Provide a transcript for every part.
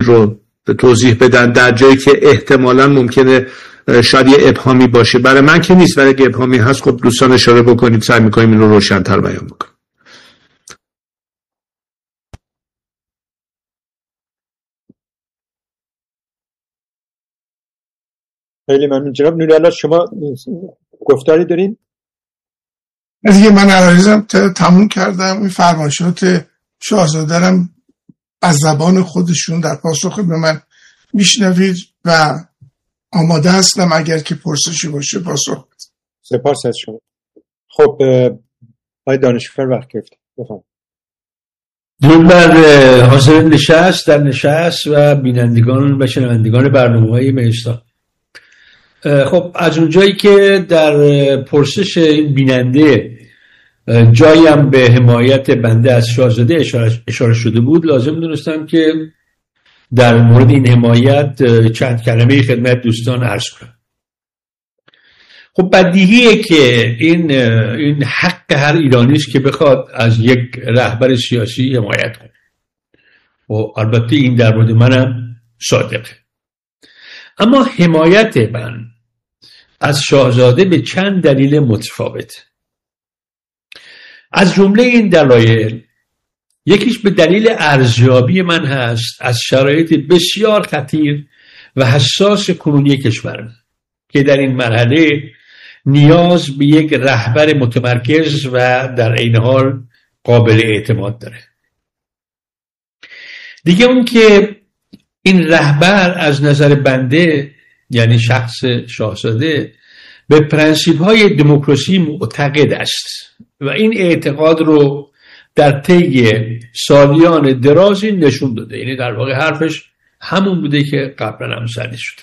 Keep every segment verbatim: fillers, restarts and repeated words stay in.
رو توضیح بدن در جایی که احتمالاً ممکنه شاید یه ابهامی باشه. برای من که نیست، ولی اگه ابهامی هست خب دوستان اشاره بکنید، سعی می‌کنیم این رو روشن‌تر بیان بکنیم. خیلی ممنون جناب نوری‌الله. شما گفتاری دارین؟ دیگه من عرایزم تموم کردم. این فرمایشات شاهزاده‌ام از زبان خودشون در پاسخ به من میشنوید و آماده هستم اگر که پرسشی باشه پاسخ. سپاس از شما. خب آقای دانشور وقت گرفت. بفرمایید. درود بر حاضر نشست در نشست و بینندگان و شنوندگان برنامه‌های مهستا. خب از اونجایی که در پرسش این بیننده جایی هم به حمایت بنده از شاهزاده اشاره, اشاره شده بود، لازم دونستم که در مورد این حمایت چند کلمه خدمت دوستان عرض کنم. خب بدیهیه که این این حق هر ایرانی است که بخواد از یک رهبر سیاسی حمایت کنه و البته این در مورد منم صادقه. اما حمایت من از شاهزاده به چند دلیل متفاوت. از جمله این دلایل یکیش به دلیل ارزیابی من هست از شرایط بسیار خطیر و حساس کنونی کشورم که در این مرحله نیاز به یک رهبر متمرکز و در عین حال قابل اعتماد داره. دیگه اون که این رهبر از نظر بنده یعنی شخص شاهزاده به پرنسیپ‌های دموکراسی معتقد است و این اعتقاد رو در طی سالیان درازی نشون داده. یعنی در واقع حرفش همون بوده که قبلا هم زده شده.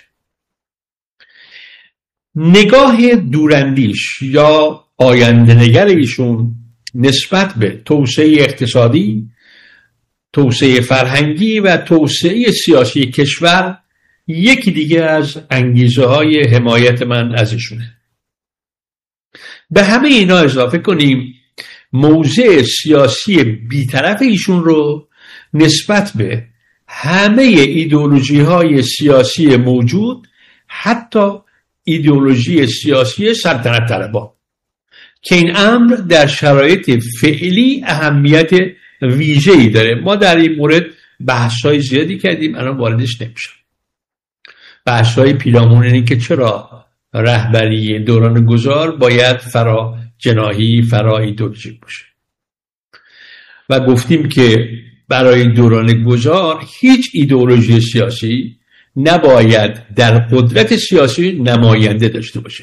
نگاه دوراندیش یا آینده‌نگر ایشون نسبت به توسعه اقتصادی، توسعه فرهنگی و توسعه سیاسی کشور یکی دیگه از انگیزه های حمایت من از ایشونه. به همه اینا اضافه کنیم موضع سیاسی بیطرف ایشون رو نسبت به همه ایدئولوژی های سیاسی موجود، حتی ایدئولوژی سیاسی سلطنت طلبان، که این امر در شرایط فعلی اهمیت ویژه‌ای داره. ما در این مورد بحث‌های زیادی کردیم، الان واردش نمیشم. بحث‌های پیرامون اینه که چرا رهبری دوران گذار باید فرا جناحی، فرا ایدئولوژیک باشه و گفتیم که برای دوران گذار هیچ ایدئولوژی سیاسی نباید در قدرت سیاسی نماینده داشته باشه،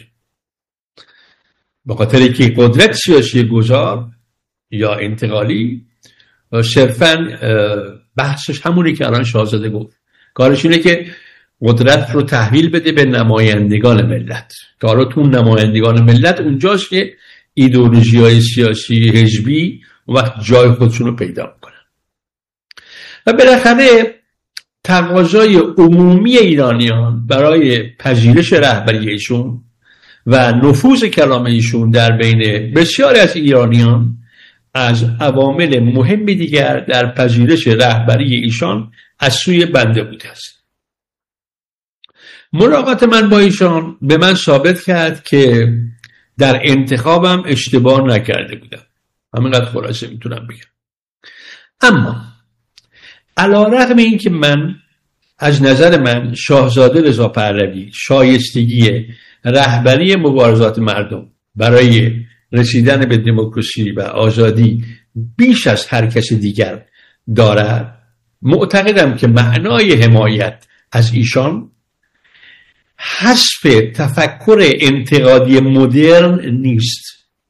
به خاطر که قدرت سیاسی گذار یا انتقالی صرفاً بحثش همونی که الان شاهزاده گفت، کارش اینه که قدرت رو تحویل بده به نمایندگان ملت. کاراتون نمایندگان ملت اونجاست که ایدئولوژی های سیاسی حزبی وقت جای خودشون رو پیدا میکنن. و بالاخره تقاضای عمومی ایرانیان برای پذیرش رهبری ایشون و نفوذ کلام ایشون در بین بسیاری از ایرانیان از عوامل مهم دیگر در پذیرش رهبری ایشان از سوی بنده بوده است. ملاقات من با ایشان به من ثابت کرد که در انتخابم اشتباه نکرده بودم. همینقدر خلاصه میتونم بگم. اما علی‌رغم این که من از نظر من شاهزاده رضا پهلوی شایستگی رهبری مبارزات مردم برای رسیدن به دموکراسی و آزادی بیش از هر کس دیگر دارد، معتقدم که معنای حمایت از ایشان حذف تفکر انتقادی مدرن نیست.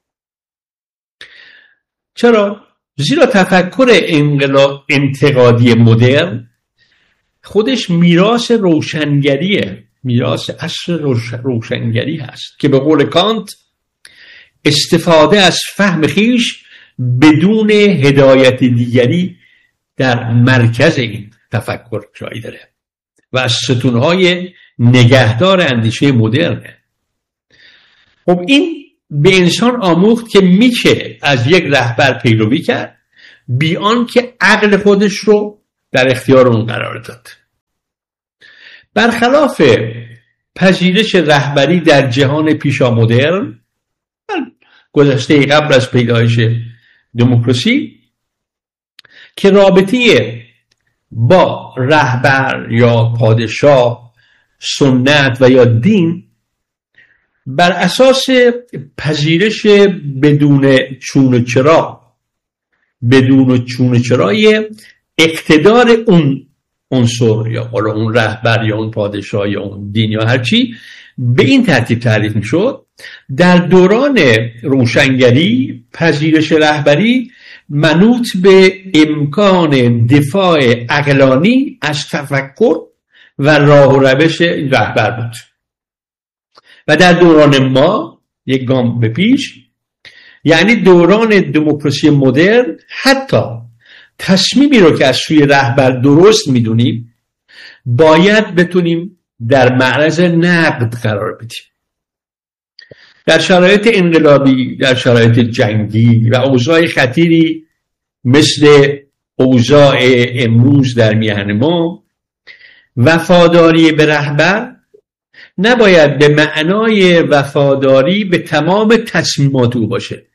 چرا؟ زیرا تفکر انقلاب انتقادی مدرن خودش میراث روشنگریه، میراث عصر روشنگری هست که به قول کانت استفاده از فهم خیش بدون هدایت دیگری در مرکز این تفکر جای داره و از ستونهای نگهدار اندیشه مدرنه. خب این به انسان آموخت که میشه از یک رهبر پیروی کرد بی آن که عقل خودش رو در اختیار اون قرار داد. برخلاف پذیرش رهبری در جهان پیشا مدرن گذشته قبل از پیدایش دموکراسی که رابطه با رهبر یا پادشاه، سنت و یا دین بر اساس پذیرش بدون چون و چرا بدون چون و چرای اقتدار اون عنصر یا اون رهبر یا اون پادشاه یا اون دین یا هرچی به این ترتیب تعریف می شد. در دوران روشنگری پذیرش رهبری منوط به امکان دفاع عقلانی از تفکر و راه و روش رهبر بود و در دوران ما یک گام به پیش، یعنی دوران دموکراسی مدرن، حتی تصمیمی رو که از سوی رهبر درست میدونیم باید بتونیم در معرض نقد قرار بدیم. در شرایط انقلابی، در شرایط جنگی و اوضاع خطیری مثل اوضاع امروز در میهن ما، وفاداری به رهبر نباید به معنای وفاداری به تمام تصمیمات او باشه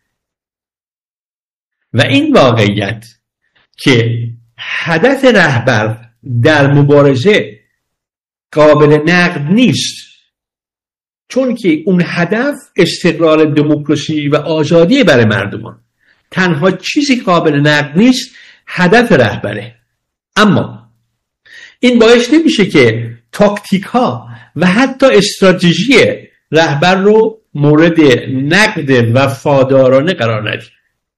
و این واقعیت که هدف رهبر در مبارزه قابل نقد نیست، چون که اون هدف استقرار دموکراسی و آزادی برای مردمان، تنها چیزی قابل نقد نیست هدف رهبره. اما این باعث نمیشه که تاکتیک ها و حتی استراتژی رهبر رو مورد نقد وفادارانه قرار ندیم.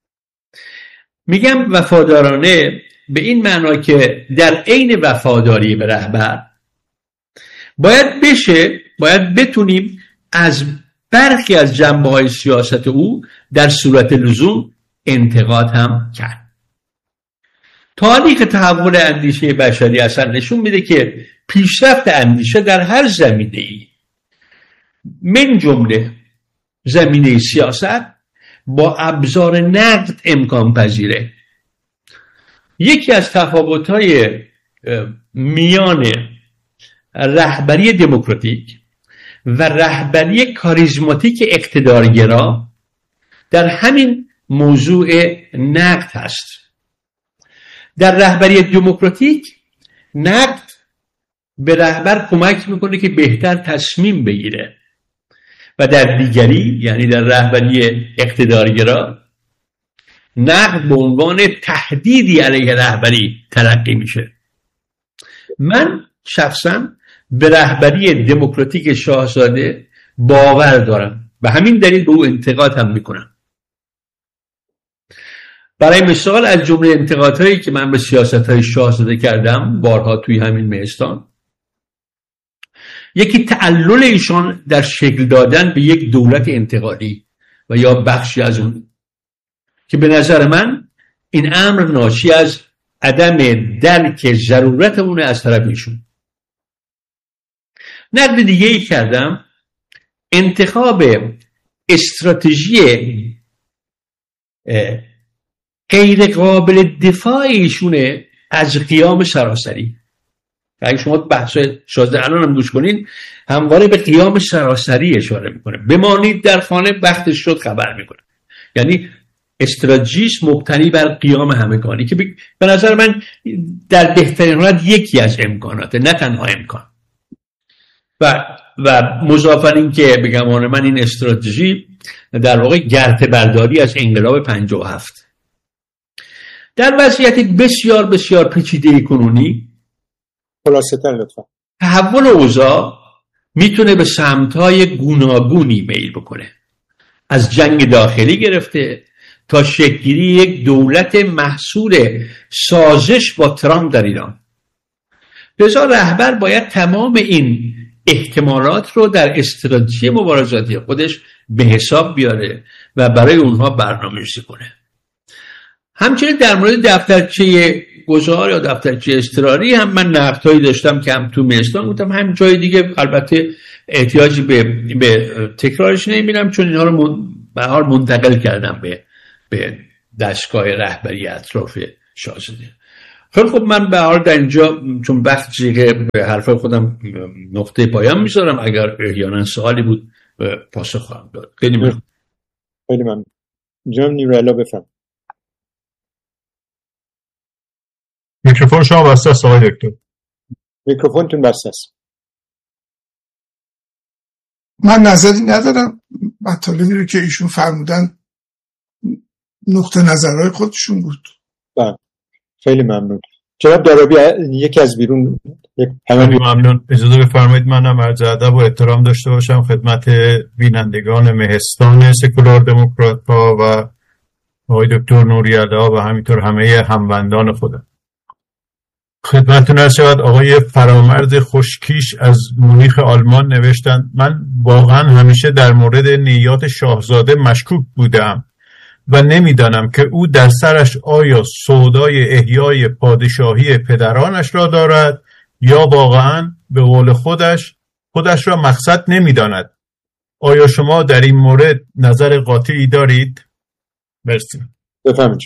میگم وفادارانه به این معنا که در عین وفاداری به رهبر باید بشه باید بتونیم از برخی از جنبه‌های سیاست او در صورت لزوم انتقاد هم کرد. تاریخ تحول اندیشه بشری اصلا نشون میده که پیشرفت اندیشه در هر زمینه‌ای من جمله زمینه سیاست با ابزار نقد امکان پذیره. یکی از تفاوت‌های میان رهبری دموکراتیک و رهبری کاریزماتیک اقتدارگرا در همین موضوع نقد هست. در رهبری دموکراتیک نقد به رهبر کمک میکنه که بهتر تصمیم بگیره و در دیگری، یعنی در رهبری اقتدارگرا، نقد به عنوان تهدیدی علیه رهبری تلقی میشه. من شخصا به رهبری دموکراتیک شاهزاده باور دارم و همین دلیل به او انتقاد هم میکنم. برای مثال از جمله انتقادهایی که من به سیاست‌های شاهزاده کردم بارها توی همین مهستان، یکی تعلل ایشان در شکل دادن به یک دولت انتقالی و یا بخشی از اون که به نظر من این امر ناشی از عدم درک ضرورت اونه از طرف ایشون. نقد دیگه ای کردم انتخاب استراتژی غیر قابل دفاع ایشونه از قیام سراسری. اگه شما بحث شازده الان هم گوش کنین همواره به قیام سراسری اشاره میکنه. بمانید در خانه وقتش شد خبر میکنه. یعنی استراتژیست مبتنی بر قیام همگانی که به نظر من در بهترین حالت یکی از امکاناته، نه تنها امکان. و و مضافاً این که بگم من این استراتژی در واقع گرته برداری از انقلاب پنجاه و هفت در وضعیت بسیار بسیار پیچیده کنونی خلاصه تر لطفا. تحول اوضاع میتونه به سمت‌های گوناگونی میل بکنه، از جنگ داخلی گرفته تا شکل‌گیری یک دولت محصول سازش با ترامپ در ایران. لذا رهبر باید تمام این احتمالات رو در استراتژی مبارزاتی خودش به حساب بیاره و برای اونها برنامه‌ریزی کنه. همچنین در مورد دفترچه گذار یا دفترچه اضطراری هم من نقدهایی داشتم که هم تو مهستان گفتم، هم جای دیگه البته احتیاجی به, به تکرارش نمیبینم چون اینها رو من... به حال منتقل کردم به به دستگاه رهبری اطراف شاهزاده. خیلی خب، من به حال در اینجا چون بخشی که به حرف خودم نقطه پایان میذارم، اگر احیانا سوالی بود پاسخ خواهم داد. خیلی ممنون. خیلی ممنون. جناب نیروالله بفرمایید. میکروفون شما بسته است آقای دکتر. میکروفونتون بسته است. من نظری ندارم. مطالبی رو که ایشون فرمودن نقطه نظرهای خودشون بود. بله خیلی ممنون. جناب دارابی یکی از بیرون یک خیلی ممنون. اجازه بفرمایید منم عرض ادب و احترام داشته باشم خدمت بینندگان مهستان سکولار دموکرات ها و آقای دکتر نوری‌الله و همینطور همه هموندان خودم. خدمتتون عرض شود آقای فرامرد خوشکیش از مونیخ آلمان نوشتند: من واقعا همیشه در مورد نیات شاهزاده مشکوک بودم و نمیدانم که او در سرش آیا سودای احیای پادشاهی پدرانش را دارد یا واقعا به قول خودش خودش را مقصد نمیداند. آیا شما در این مورد نظر قاطعی دارید؟ مرسی. بفرمایید.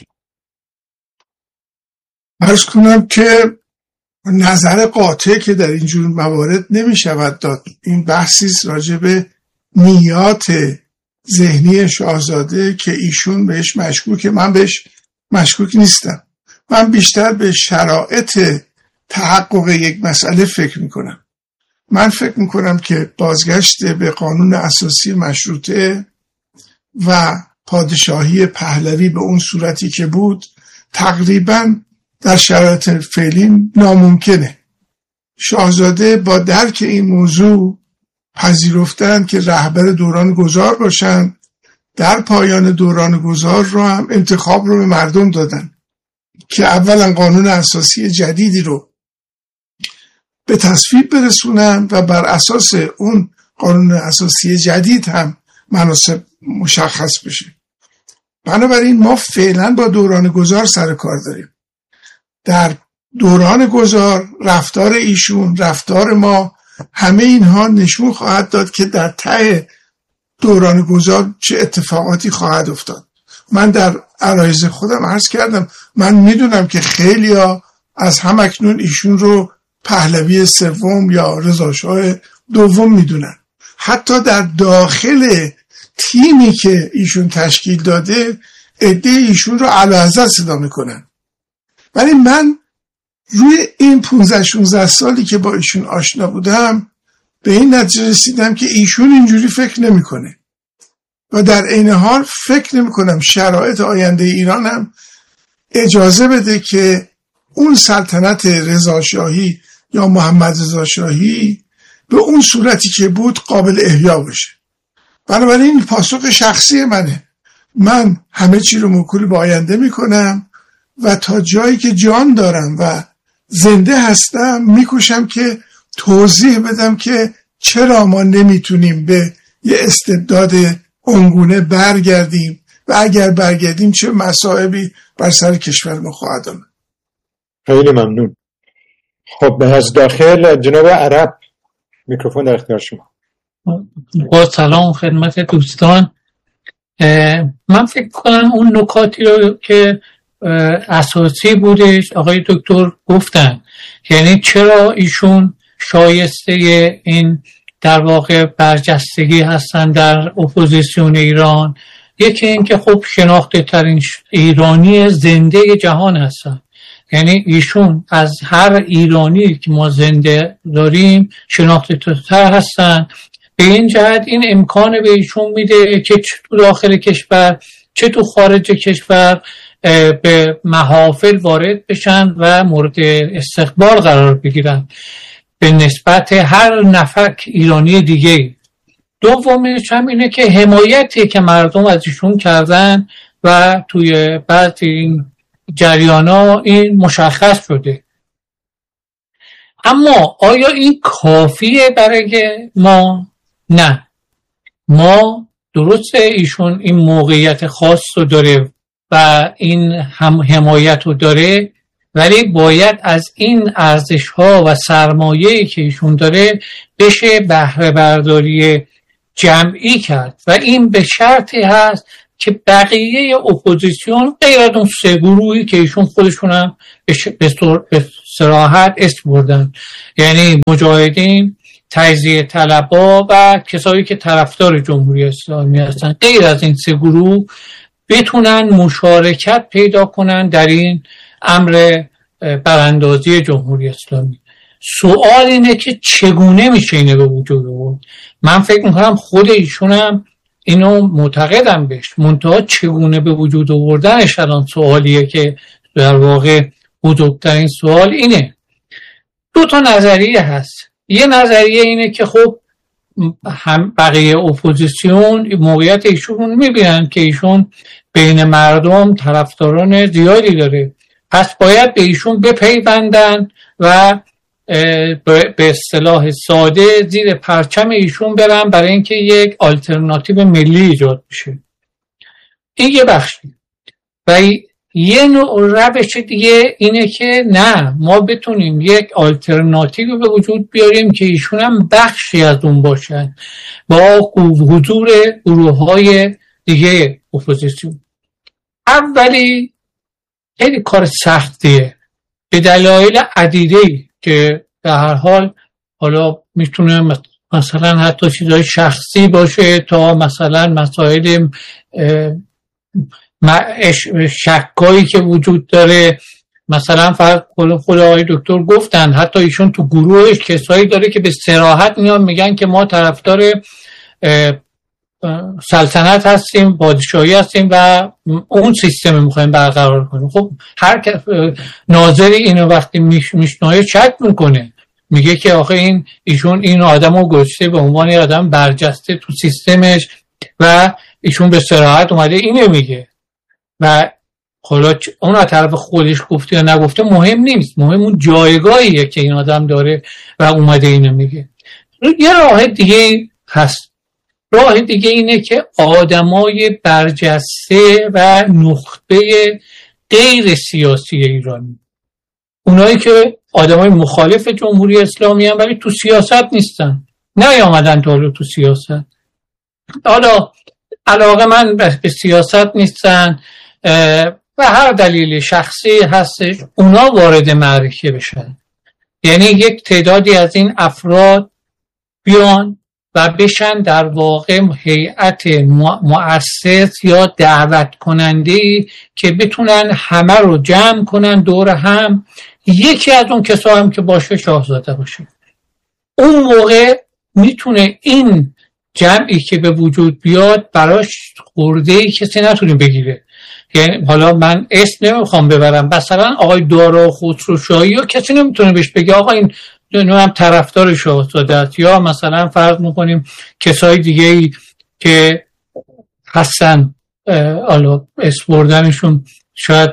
عرض کنم که نظر قاطع که در اینجور موارد نمی شود داد. این بحثی راجع به نیات ذهنی شاهزاده که ایشون بهش مشکوکه، من بهش مشکوک نیستم. من بیشتر به شرایط تحقق یک مسئله فکر میکنم. من فکر میکنم که بازگشت به قانون اساسی مشروطه و پادشاهی پهلوی به اون صورتی که بود تقریباً در شرایط فعلی ناممکنه. شاهزاده با درک این موضوع پذیرفتن که رهبر دوران گذار باشن. در پایان دوران گذار رو هم انتخاب رو به مردم دادن که اولا قانون اساسی جدیدی رو به تصویب برسونن و بر اساس اون قانون اساسی جدید هم مناسب مشخص بشه. بنابراین ما فعلا با دوران گذار سر کار داریم. در دوران گذار رفتار ایشون، رفتار ما، همه اینها نشون خواهد داد که در ته دوران گذار چه اتفاقاتی خواهد افتاد. من در عرایض خودم عرض کردم من میدونم که خیلیا از همکنون ایشون رو پهلوی سوم یا رضاشاه دوم میدونن. حتی در داخل تیمی که ایشون تشکیل داده عده ایشون رو اعلیحضرت صدا میکنن. ولی من روی این پانزده شانزده سالی که با ایشون آشنا بودم به این نتیجه رسیدم که ایشون اینجوری فکر نمیکنه و در عین حال فکر نمیکنم شرایط آینده ایران هم اجازه بده که اون سلطنت رضاشاهی یا محمد رضا شاهی به اون صورتی که بود قابل احیا بشه. بنابراین پاسخ شخصی منه. من همه چی رو موکول به آینده میکنم و تا جایی که جان دارم و زنده هستم میکوشم که توضیح بدم که چرا ما نمیتونیم به یه استبداد اونگونه برگردیم و اگر برگردیم چه مصائبی بر سر کشور ما خواهد آمد. خیلی ممنون. خب از داخل جناب عرب میکروفون در اختیار شما. با سلام خدمت دوستان. من فکر کنم اون نکاتی رو که اساسی بودش آقای دکتر گفتن، یعنی چرا ایشون شایسته این در واقع برجستگی هستن در اپوزیسیون ایران. یکی این که خب شناخته ترین ایرانی زنده جهان هستن، یعنی ایشون از هر ایرانی که ما زنده داریم شناخته تر هستن. به این جهت این امکان به ایشون میده که چه تو داخل کشور چه تو خارج کشور به محافل وارد بشن و مورد استقبال قرار بگیرن به نسبت هر نفر ایرانی دیگه. دومش هم اینه که حمایتی که مردم از ایشون کردن و توی بعضی این جریانا این مشخص شده. اما آیا این کافیه برای ما؟ نه. ما درسته ایشون این موقعیت خاص رو داره و این هم حمایت رو داره، ولی باید از این ارزش ها و سرمایه‌ای که ایشون داره بشه بهره برداری جمعی کرد و این به شرطی هست که بقیه اپوزیسیون غیر از اون سه گروهی که ایشون خودشون هم به صراحت اسم بردن، یعنی مجاهدین، تجزیه طلبها و کسایی که طرفدار جمهوری اسلامی هستن، غیر از این سه گروه بتونن مشارکت پیدا کنن در این امر براندازی جمهوری اسلامی. سوال اینه که چگونه میشه اینه به وجود آورد. من فکر میکنم خود ایشون هم اینو معتقدم بهش، منتها چگونه به وجود آوردنش الان سوالیه که در واقع بزرگترین سوال اینه. دو تا نظریه هست. یه نظریه اینه که خب هم بقیه اپوزیسیون موقعیت ایشون میبینن که ایشون بین مردم طرفداران زیادی داره، پس باید به ایشون بپیوندن و به اصطلاح ساده زیر پرچم ایشون برن برای اینکه یک آلترناتیو ملی ایجاد بشه. این یه بخشی. و یه نوع روش دیگه اینه که نه، ما بتونیم یک آلترناتیو به وجود بیاریم که ایشون هم بخشی از اون باشن با حضور گروه‌های دیگه اپوزیسیون. اولی خیلی کار سختیه به دلایل عدیده‌ای که به هر حال حالا میتونه مثلا حتی چیزای شخصی باشه تا مثلا مسائل شکایی که وجود داره. مثلا فرق خود آقای دکتر گفتن حتی ایشون تو گروهش کسایی داره که به صراحت میان میگن که ما طرفدار سلطنت هستیم، پادشاهی هستیم و اون سیستم میخوایم برقرار کنیم. خب هر ناظری اینو وقتی میشنوه شک میکنه، میگه که آخه این ایشون این آدمو گذاشته به عنوان آدم برجسته تو سیستمش و ایشون به صراحت اومده اینو میگه و حالا اون از طرف خودش گفته یا نگفته مهم نیست، مهم اون جایگاهیه که این آدم داره و اومده اینو میگه. یه راه دیگه هست. راه دیگه اینه که آدمای برجسته و نخبه غیر سیاسی ایرانی، اونایی که آدمای مخالف جمهوری اسلامی هم ولی تو سیاست نیستن، نیامدن تا حالا تو سیاست، حالا علاقه من به سیاست نیستن و هر دلیل شخصی هستش، اونا وارد معرکه بشن. یعنی یک تعدادی از این افراد بیان و بشن در واقع هیئت مؤسس یا دعوت کننده که بتونن همه رو جمع کنن دور هم. یکی از اون کسا هم که باشه شاهزاده باشه. اون موقع میتونه این جمعی که به وجود بیاد براش خورده‌ای کسی نتونه بگیره. یعنی حالا من اسم نمیخوام ببرم، مثلا آقای دارا خسروشاهی یا کسی نمیتونه بهش بگه آقا این هم طرفدار شاهزاده است، یا مثلا فرض میکنیم کسای دیگه ای که هستن حالا اسم بردنشون شاید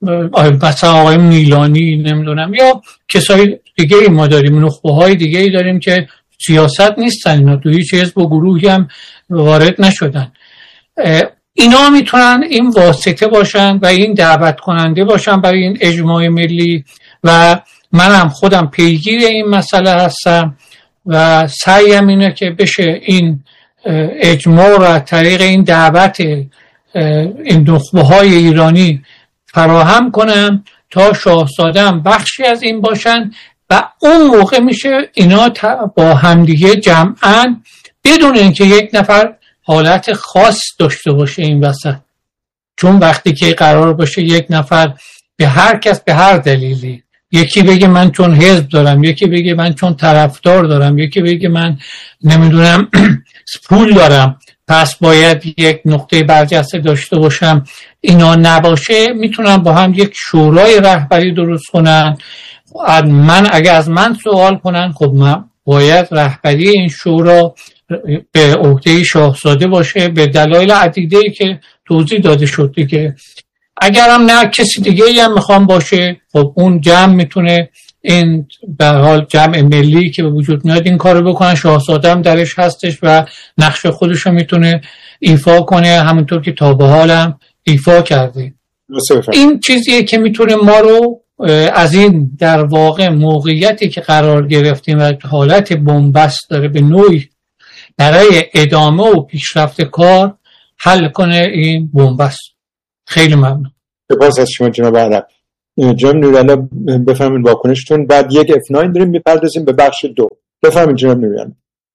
مثلا آقای میلانی نمیدونم یا کسای دیگه ای ما داریم، نخبه های دیگه ای داریم که سیاست نیستن، اینا تو هیچ حزب و گروهی هم وارد نشدن. اینا میتونن این واسطه باشن و این دعوت کننده باشن برای این اجماع ملی و منم خودم پیگیر این مسئله هستم و سعیم اینه که بشه این اجماع را طریق این دعوت این نخبه های ایرانی فراهم کنم تا شاهزاده هم بخشی از این باشن و اون موقع میشه اینا با همدیگه جمعاً بدون اینکه یک نفر حالت خاص داشته باشه این وسط. چون وقتی که قرار باشه یک نفر به هر کس به هر دلیلی، یکی بگه من چون حزب دارم، یکی بگه من چون طرفدار دارم، یکی بگه من نمیدونم پول دارم پس باید یک نقطه برجسته داشته باشم، اینا نباشه، میتونن با هم یک شورای رهبری درست کنن. من اگه از من سوال کنن خب من باید رهبری این شورا به عهده شاهزاده باشه به دلایل عدیده‌ای که توضیح داده شد دیگه. اگر هم نه کسی دیگه هم میخوام باشه خب اون جمع میتونه این به حال جمع ملی که به وجود میاد این کارو بکنن، شاهزاده هم درش هستش و نقش خودش رو میتونه ایفا کنه همونطور که تا به حال هم ایفا کرده. این چیزیه که میتونه ما رو از این در واقع موقعیتی که قرار گرفتیم و حالت بنبست داره به نوعی برای ادامه و پیشرفت کار حل کنه این بنبست. خیلی ممنون. سپاس از شما جناب عرب. جناب نوری‌الله بفرمایید واکنشتون، بعد یک اف نه داریم میپردازیم به بخش دو. بفرمایید جناب نوری‌الله.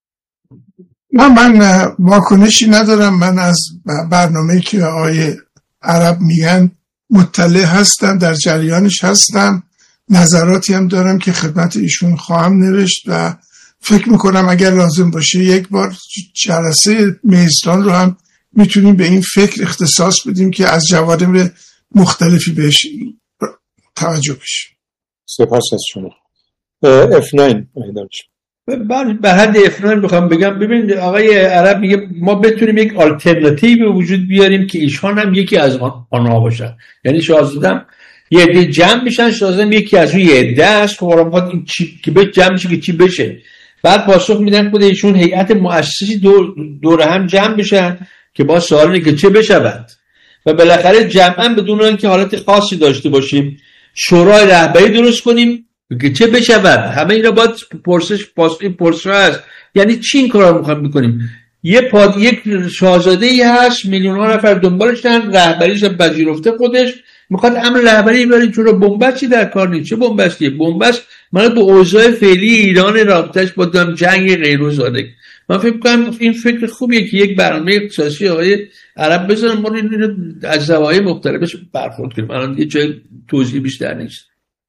من من واکنشی ندارم. من از برنامه‌ای که آقای عرب میگن مطلع هستم، در جریانش هستم، نظراتی هم دارم که خدمت ایشون خواهم نوشت و فکر میکنم اگر لازم باشه یک بار جلسه مهستان رو هم میتونیم به این فکر اختصاص بدیم که از جوانب مختلفی بهش توجه بشه. سپاس از شما. اف نه من به حد اف نه میخوام بگم، ببینید آقای عرب میگه ما بتونیم یک آلترناتیو به وجود بیاریم که ایشان هم یکی از آنها باشن. یعنی شاهزادم یه عده جمع میشن، شاهزادم یکی از اون یه عده است که میخواد این چی که به جمع میشه که چی بشه. بعد پاسخ میدن خود ایشون هیئت مؤسسی دور, دور هم جمع بشن که با سوال اینه که چه بشود و بالاخره جمعا بدون اینکه حالت خاصی داشته باشیم شورای رهبری درست کنیم که چه بشود. همه اینا باید پرسش پاسخ پرسش هست. یعنی چی این کارا رو میخوایم بکنیم؟ یه پاد یک شاهزاده ای هست، میلیون ها نفر دنبالشن، رهبریش پذیرفته، خودش میخواد امر رهبری ببره جلو. بنبستی در کار نیست. چه بنبستیه؟ بنبست من به اوضاع فعلی ایران رابطه‌اش با دم جنگ غیرمزاده. من فکر کنم این فکر خوبیه که یک برنامه اختصاصی آقای عرب بزنن، ما اینو از زوایای مختلفش برخورد کنیم. الان یه جای توضیح بیشتر نیست.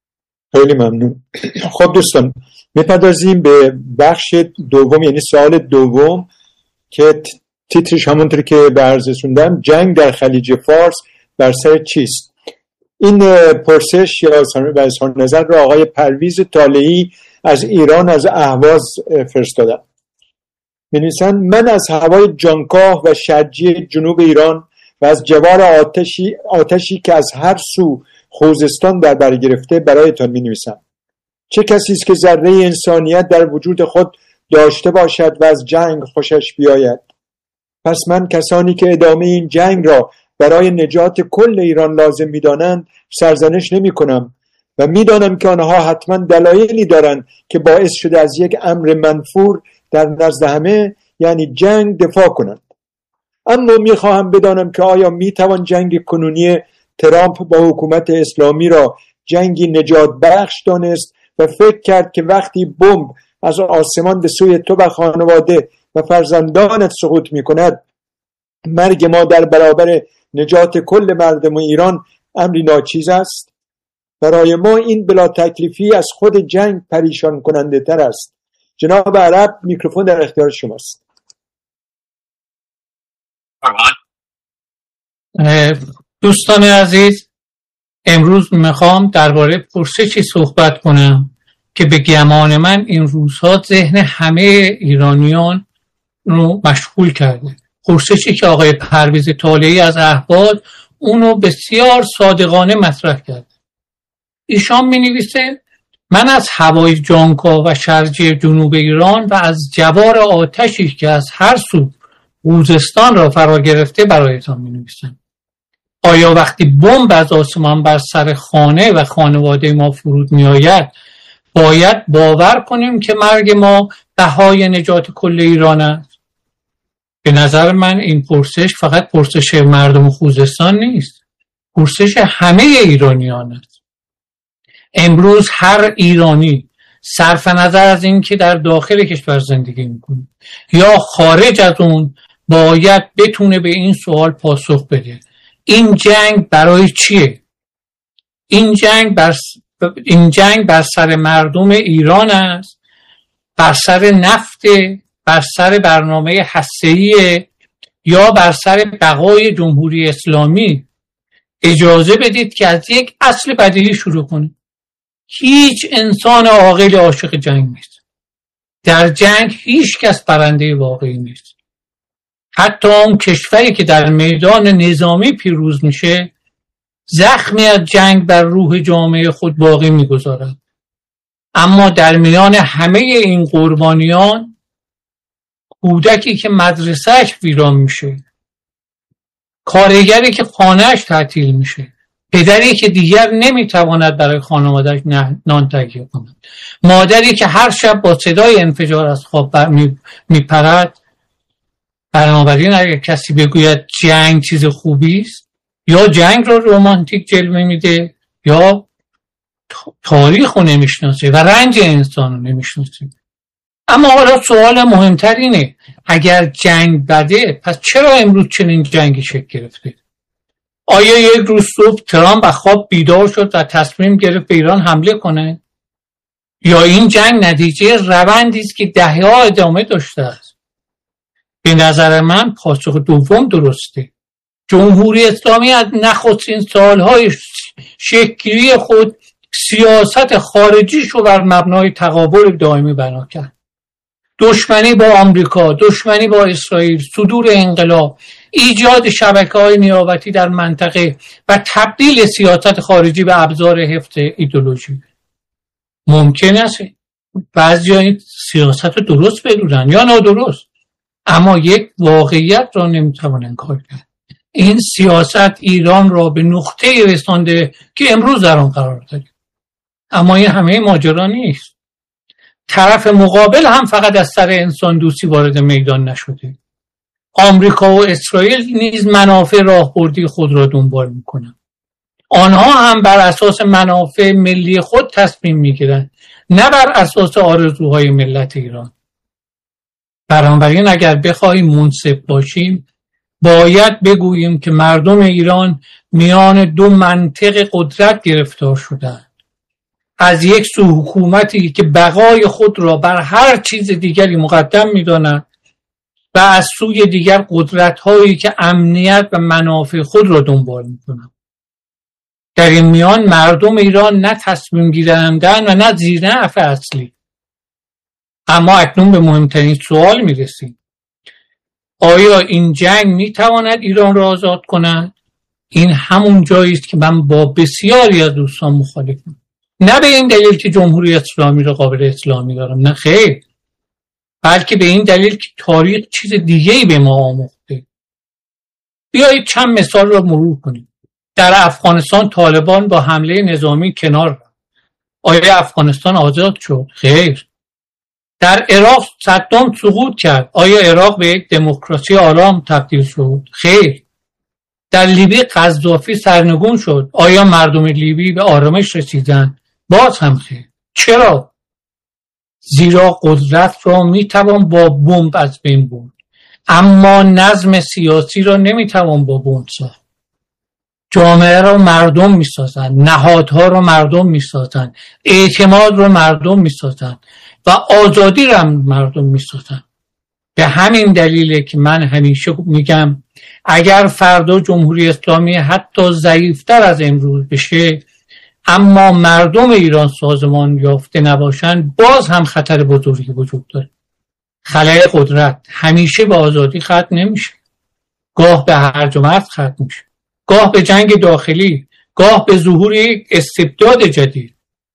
خیلی ممنون. خب دوستان میپردازیم به بخش دوم، یعنی سوال دوم که تیترش همونطور که بررسوندم جنگ در خلیج فارس بر سر چیست. این پرسش یا اظهار نظر را آقای پرویز طالعی از ایران از اهواز فرستادن. می‌نویسند من از هوای جانکاه و شرجی جنوب ایران و از جوار آتشی آتشی که از هر سو خوزستان در بر گرفته برایتان می‌نویسم. چه کسی است که ذره انسانیت در وجود خود داشته باشد و از جنگ خوشش بیاید؟ پس من کسانی که ادامه این جنگ را برای نجات کل ایران لازم می‌دانند سرزنش نمی‌کنم و می‌دانم که آنها حتما دلایلی دارند که باعث شده از یک امر منفور در نزد همه یعنی جنگ دفاع کنند. اما می‌خواهم بدانم که آیا می‌توان جنگ کنونی ترامپ با حکومت اسلامی را جنگی نجات بخش دانست و فکر کرد که وقتی بمب از آسمان به سوی تو و خانواده و فرزندانت سقوط می‌کند مرگ ما در برابر نجات کل مردم ایران امری ناچیز است؟ برای ما این بلا تکلیفی از خود جنگ پریشان کننده تر است. جناب عرب میکروفون در اختیار شماست. دوستان عزیز، امروز میخوام درباره پرسشی صحبت کنم که به گمان من این روزها ذهن همه ایرانیان رو مشغول کرده. پرسشی که آقای پرویز طالعی از اهواز اونو بسیار صادقانه مطرح کرده. ایشان می نویسه من از هوای جانکاه و شرجی جنوب ایران و از جوار آتشی که از هر سو خوزستان را فرا گرفته برایتان می نویسم. آیا وقتی بمب از آسمان بر سر خانه و خانواده ما فرود می آید باید باور کنیم که مرگ ما بهای نجات کل ایران است؟ به نظر من این پرسش فقط پرسش مردم خوزستان نیست، پرسش همه ایرانیان است. امروز هر ایرانی صرف نظر از این که در داخل کشور زندگی میکنه یا خارج از اون باید بتونه به این سوال پاسخ بده: این جنگ برای چیه؟ این جنگ بر این جنگ بر سر مردم ایران است، بر سر نفت، بر سر برنامه هسته‌ای یا بر سر بقای جمهوری اسلامی؟ اجازه بدید که از یک اصل بدیهی شروع کنیم. هیچ انسان عاقل عاشق جنگ نیست. در جنگ هیچ کس برنده واقعی نیست. حتی اون کشوری که در میدان نظامی پیروز میشه زخمی از جنگ بر روح جامعه خود باقی میگذارد. اما در میان همه این قربانیان کودکی که مدرسهش ویران میشه، کارگری که خانهش تعطیل میشه، پدری که دیگر نمیتواند برای خانواده‌اش نان تهیه کند، مادری که هر شب با صدای انفجار از خواب میپرد، بنابراین اگر کسی بگوید جنگ چیز خوبی است، یا جنگ رو رمانتیک جلوه میده یا تاریخ رو نمیشناسه و رنج انسان رو نمیشناسه. اما حالا سوال مهمتر اینه، اگر جنگ بده پس چرا امروز چنین جنگی شکل گرفته؟ آیا یک روز صبح ترامپ از خواب بیدار شد و تصمیم گرفت به ایران حمله کنه؟ یا این جنگ نتیجه روندی است که دهه‌ها ادامه داشته است؟ به نظر من پاسخ دوم درسته. جمهوری اسلامی از نخستین سالهای شکلی خود سیاست خارجیش رو بر مبنای تقابل دائمی بنا کرد. دشمنی با آمریکا، دشمنی با اسرائیل، صدور انقلاب، ایجاد شبکه‌های نیابتی در منطقه و تبدیل سیاست خارجی به ابزار حفظ ایدئولوژی. ممکن است بعضی‌ها این سیاست رو درست بدونن یا نادرست، اما یک واقعیت را نمیتوان انکار کرد. این سیاست ایران را به نقطه رسانده که امروز در آن قرار داریم. اما این همه ماجرا نیست. طرف مقابل هم فقط از سر انسان دوستی وارد میدان نشده. آمریکا و اسرائیل نیز منافع راهبردی خود را دنبال میکنند. آنها هم بر اساس منافع ملی خود تصمیم میگیرند، نه بر اساس آرزوهای ملت ایران. بنابراین اگر بخواهیم منصف باشیم باید بگوییم که مردم ایران میان دو منطق قدرت گرفتار شدند. از یک سو حکومتی که بقای خود را بر هر چیز دیگری مقدم می‌داند و از سوی دیگر قدرت‌هایی که امنیت و منافع خود را دنبال می‌کنند. در این میان مردم ایران نه تصمیم گیرندند و نه زیرنفع اصلی. اما اکنون به مهمترین سوال می‌رسیم. آیا این جنگ می‌تواند ایران را آزاد کند؟ این همون جایی است که من با بسیاری از دوستان مخالفم. نه به این دلیل که جمهوری اسلامی را قابل اسلامی دارم، نه خیر، بلکه به این دلیل که تاریخ چیز دیگه‌ای به ما آموخته. بیایید چند مثال را مرور کنیم. در افغانستان طالبان با حمله نظامی کنار رفت. آیا افغانستان آزاد شد؟ خیر. در عراق صدام سقوط کرد. آیا عراق به یک دموکراسی آرام تبدیل شد؟ خیر. در لیبی قذافی سرنگون شد. آیا مردم لیبی به آرامش رسیدند؟ باز هم خیر. چرا؟ زیرا قدرت را میتوان با بمب از بین برد، اما نظم سیاسی را نمیتوان با بمب ساخت. جامعه را مردم میسازند، نهادها را مردم میسازند، اعتماد را مردم میسازند و آزادی را مردم میسازند. به همین دلیله که من همیشه میگم اگر فردا جمهوری اسلامی حتی ضعیفتر از امروز بشه اما مردم ایران سازمان یافته نباشند، باز هم خطر بزرگی وجود داره. خلأ قدرت همیشه به آزادی ختم نمیشه. گاه به هرج و مرج ختم میشه، گاه به جنگ داخلی، گاه به ظهور یک استبداد جدید.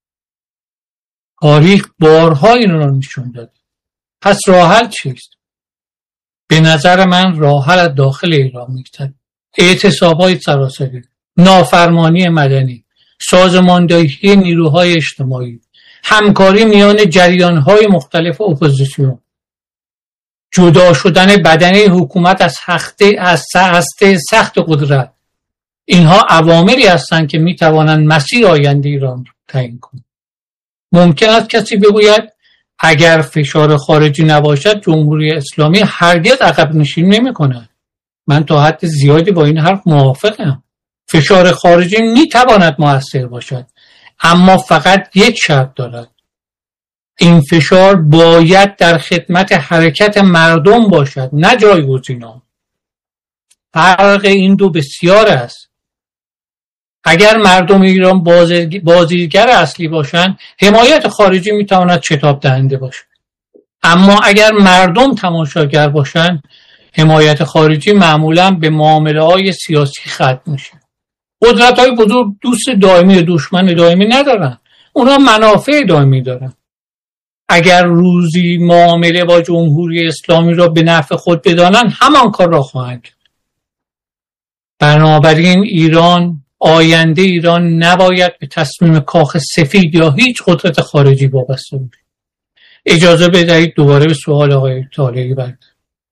تاریخ بارها این را نشون داده. پس راه حل چیست؟ به نظر من راه حل از داخل ایران میگذره. اعتصاب‌های سراسری، نافرمانی مدنی، سازماندهی نیروهای اجتماعی، همکاری میان جریان‌های مختلف اپوزیسیون، جدا شدن بدنه حکومت از هسته از هسته سخت قدرت. اینها عواملی هستند که میتوانند مسیر آینده ایران را تعیین کنند. ممکن است کسی بگوید اگر فشار خارجی نباشد جمهوری اسلامی هرگز عقب نشینی نمی‌کند. من تا حد زیادی با این حرف موافقم. فشار خارجی میتواند مؤثر باشد، اما فقط یک شرط دارد. این فشار باید در خدمت حرکت مردم باشد، نه جایگزین آن. فرق این دو بسیار است. اگر مردم ایران بازیگر اصلی باشند، حمایت خارجی میتواند شتاب دهنده باشد. اما اگر مردم تماشاگر باشند، حمایت خارجی معمولا به معامله‌های سیاسی ختم میشه. قدرت‌های بزرگ دوست دائمی و دشمن دائمی ندارن. اونا منافع دائمی دارن. اگر روزی معامله با جمهوری اسلامی را به نفع خود بدانند، همان کار را خواهند کرد. بنابراین ایران، آینده ایران نباید به تصمیم کاخ سفید یا هیچ قدرت خارجی وابسته باشد. اجازه بدهید دوباره به سوال آقای طالعی برگردم.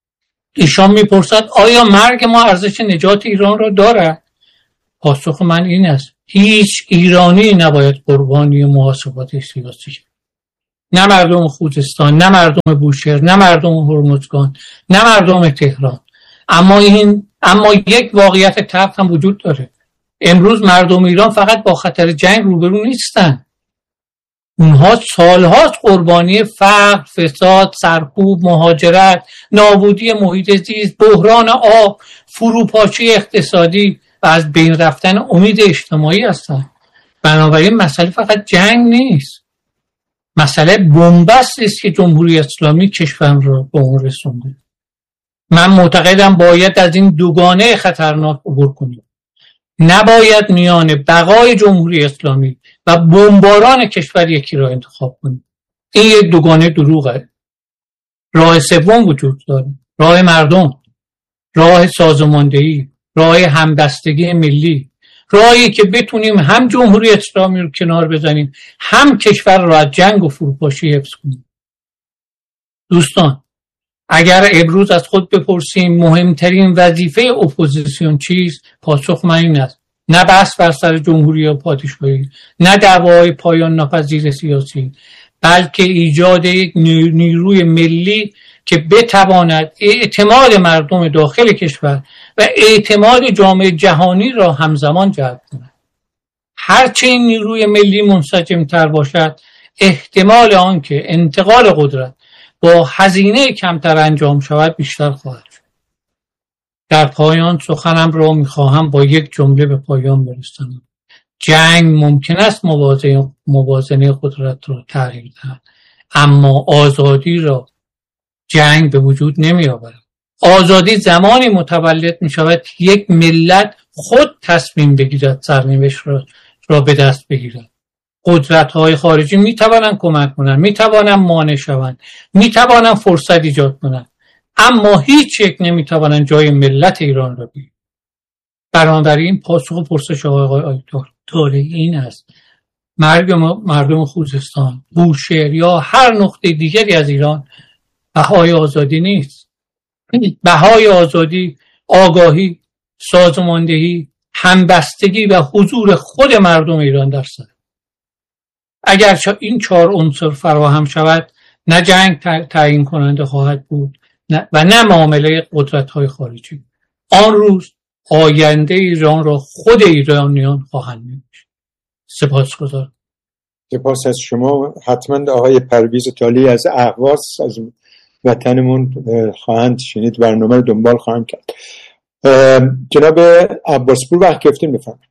ایشان میپرسد آیا مرگ ما ارزش نجات ایران را دارد؟ پاسخ من این است: هیچ ایرانی نباید قربانی محاسبات سیاسی شود. نه مردم خوزستان، نه مردم بوشهر، نه مردم هرمزگان، نه مردم تهران. اما این اما یک واقعیت تلخ هم وجود داره. امروز مردم ایران فقط با خطر جنگ روبرو نیستن. اونها سالهاست قربانی فقر، فساد، سرکوب، مهاجرت، نابودی محیط زیست، بحران آب، فروپاشی اقتصادی و از بین رفتن امید اجتماعی هستند. بنابراین مسئله فقط جنگ نیست. مسئله بنبست است که جمهوری اسلامی کشور را به اون رسونده. من معتقدم باید از این دوگانه خطرناک عبور کنیم. نباید میان بقای جمهوری اسلامی و بمباران کشور یکی را انتخاب کنیم. این یک دوگانه دروغه. راه سوم وجود داره، راه مردم، راه سازماندهی، راه همبستگی ملی، راهی که بتونیم هم جمهوری اسلامی رو کنار بزنیم، هم کشور را از جنگ و فروپاشی حفظ کنیم. دوستان، اگر امروز از خود بپرسیم مهمترین وظیفه اپوزیسیون چیست، پاسخ من این است: نه بحث بر سر جمهوری و پادشاهی، نه دعوای پایان ناپذیر سیاسی، بلکه ایجاد یک نیروی ملی که بتواند اعتماد مردم داخل کشور و اعتماد جامعه جهانی را همزمان جلب کند. هرچه این نیروی ملی منسجم‌تر باشد، احتمال آن که انتقال قدرت با هزینه کمتر انجام شود بیشتر خواهد شد. در پایان سخنم را میخواهم با یک جمله به پایان برسانم: جنگ ممکن است موازنه موازنه قدرت را تغییر دهد، اما آزادی را جنگ به وجود نمی آورد. آزادی زمانی متولد می شود یک ملت خود تصمیم بگیرد سرنوشت را, را به دست بگیرد. قدرت های خارجی می توانند کمک کنند، می توانند مانع شوند، می توانند فرصت ایجاد کنند، اما هیچ یک نمی توانند جای ملت ایران را بگیرند. بنابراین پاسخ پرسش آقای آیتور طالعی این است: مرگ مردم خوزستان، بوشهر یا هر نقطه دیگری از ایران بهای آزادی نیست. بهای آزادی آگاهی، سازماندهی، همبستگی و حضور خود مردم ایران در سر. اگر این چهار عنصر فراهم شود، نه جنگ تعیین کننده خواهد بود و نه معامله قدرت‌های خارجی. آن روز آینده ایران را خود ایرانیان خواهند نوشت. سپاسگزارم. سپاس از شما. حتما آقای پرویز طالعی از اهواز از وطنمون خواهند شنید، برنامه رو دنبال خواهند کرد. جناب عباسپور وقت گفتیم بفرمایید.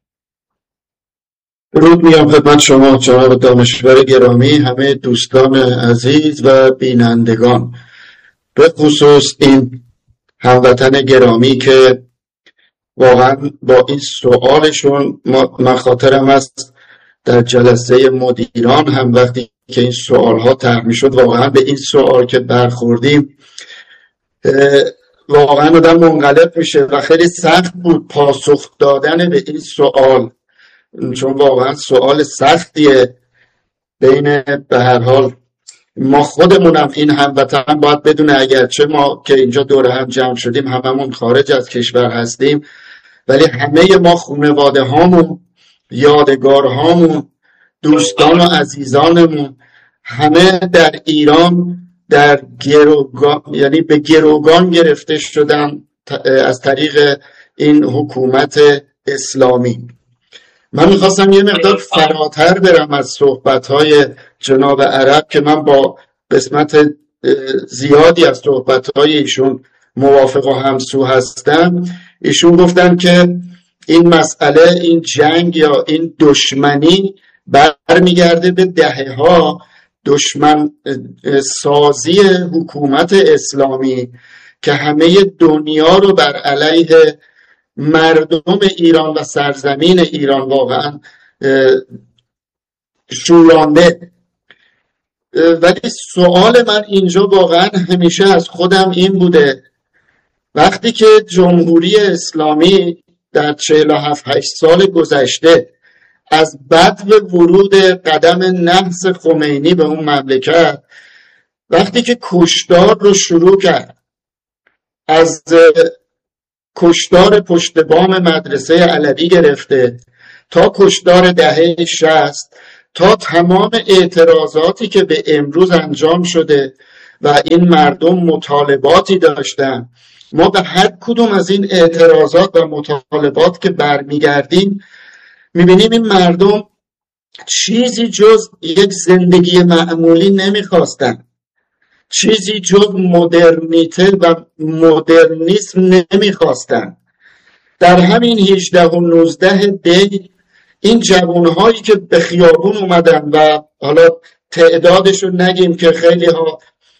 درود میگم خدمت شما جناب دانشور گرامی، همه دوستان عزیز و بینندگان، به خصوص این هموطن گرامی که واقعا با این سوالشون من خاطرم است در جلسه مدیران هم وقتی که این سوال ها طرح میشد، واقعا به این سوال که برخوردیم واقعا آدم منقلب میشه و خیلی سخت بود پاسخ دادن به این سوال، چون واقعا سوال سختیه. بین به هر حال ما خودمونم این هموطن باید بدونه، اگرچه ما که اینجا دور هم جمع شدیم هممون خارج از کشور هستیم، ولی همه ما خانواده هامون، یادگار هامون، دوستان و عزیزانمون همه در ایران در گروگان، یعنی به گروگان گرفته شدن از طریق این حکومت اسلامی. من میخواستم یه مقدار فراتر برم از صحبت‌های جناب عرب که من با قسمت زیادی از صحبت‌های ایشون موافق و همسو هستم. ایشون گفتن که این مسئله، این جنگ یا این دشمنی برمیگرده به دهه‌ها دشمن سازی حکومت اسلامی که همه دنیا رو بر علیه مردم ایران و سرزمین ایران واقعا شورانده. ولی سوال من اینجا واقعا همیشه از خودم این بوده، وقتی که جمهوری اسلامی در چهل و هفت هشت سال گذشته از بدو ورود قدم نهض خمینی به اون مملکت، وقتی که کشتار رو شروع کرد، از کشتار پشت بام مدرسه علوی گرفته تا کشتار دهه شصت تا تمام اعتراضاتی که به امروز انجام شده و این مردم مطالباتی داشتن، ما به هر کدوم از این اعتراضات و مطالبات که برمیگردیم میبینیم این مردم چیزی جز یک زندگی معمولی نمیخواستن، چیزی جز مدرنیته و مدرنیسم نمیخواستن. در همین هجده و نوزده دی این جوانهایی که به خیابون اومدن و حالا تعدادش رو نگیم که خیلی ها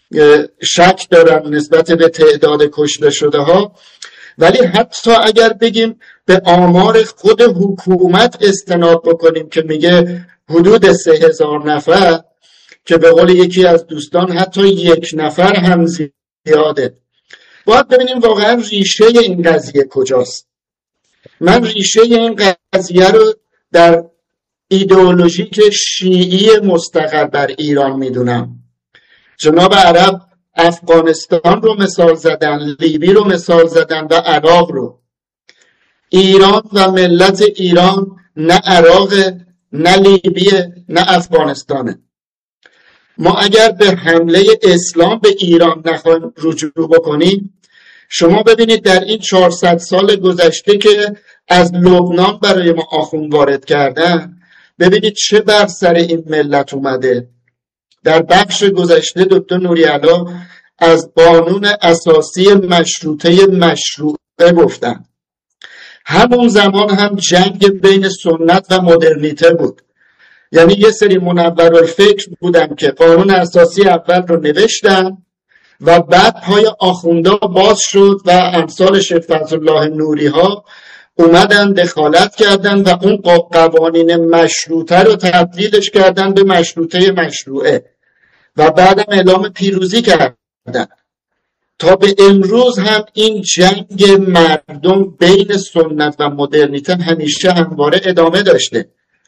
شک دارن نسبت به تعداد کشته شده ها، ولی حتی اگر بگیم به آمار خود حکومت استناد بکنیم که میگه حدود سه هزار نفر، که به قول یکی از دوستان حتی یک نفر هم زیاده، باید ببینیم واقعا ریشه این قضیه کجاست. من ریشه این قضیه رو در ایدئولوژی که شیعی مستقر بر ایران میدونم. جناب عرب افغانستان رو مثال زدن، لیبی رو مثال زدن و عراق رو. ایران و ملت ایران نه عراق، نه لیبیه، نه افغانستانه. ما اگر به حمله اسلام به ایران نخواهیم رجوع بکنیم، شما ببینید در این چهارصد سال گذشته که از لبنان برای ما آخوند وارد کردن، ببینید چه بر سر این ملت اومده. در بخش گذشته دکتر نوری‌علا از قانون اساسی مشروطه مشروعه گفتن. همون زمان هم جنگ بین سنت و مدرنیته بود. یعنی یه سری منورالفکر بودن که قانون اساسی اول رو نوشتن و بعد پای آخوندا باز شد و امثال شیخ فضلالله نوری ها اومدن دخالت کردن و اون قوانین مشروطه رو تبدیلش کردن به مشروطه مشروعه و بعدم اعلام پیروزی کردن. تا به امروز هم این جنگ مردم بین سنت و مدرنیته همیشه همواره ادامه داشته.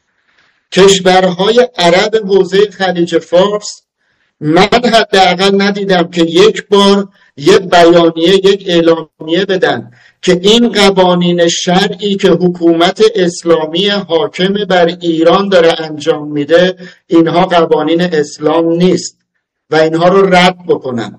کشورهای عرب حوزه خلیج فارس من حداقل ندیدم که یک بار یک بیانیه، یک اعلامیه بدن که این قوانین شرعی که حکومت اسلامی حاکم بر ایران داره انجام میده اینها قوانین اسلام نیست و اینها رو رد بکنن.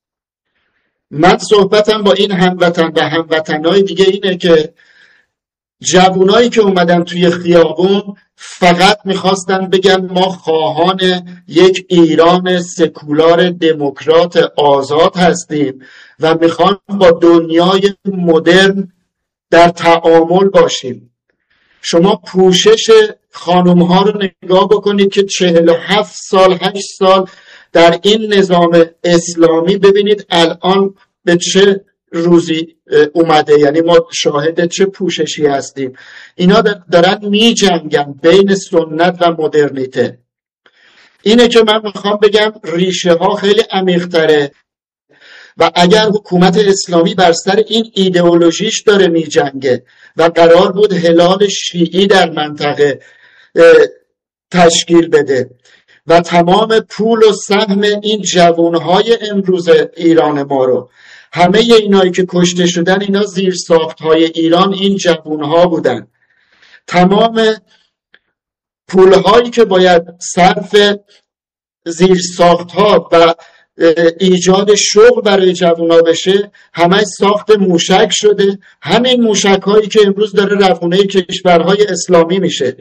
من صحبتم با این هموطن و هموطنای دیگه اینه که جوانایی که اومدن توی خیابون فقط میخواستن بگن ما خواهان یک ایران سکولار دموکرات آزاد هستیم و میخوان با دنیای مدرن در تعامل باشیم. شما پوشش خانوم ها رو نگاه بکنید که چهل و هفت سال هشت سال در این نظام اسلامی، ببینید الان به چه روزی اومده. یعنی ما شاهد چه پوششی هستیم. اینا دارن می جنگن بین سنت و مدرنیته. اینه که من میخوام بگم ریشه ها خیلی عمیق تره و اگر حکومت اسلامی بر سر این ایدئولوژیش داره می جنگه و قرار بود هلال شیعی در منطقه تشکیل بده و تمام پول و سهم این جوانهای امروز ایران ما رو، همه اینایی که کشته شدن اینا زیر ساختهای ایران این جوانها بودن، تمام پولهایی که باید صرف زیر ساختها و ایجاد شغل برای جوانها بشه همه ساخت موشک شده. همین موشک هایی که امروز داره رفونه کشورهای اسلامی میشه.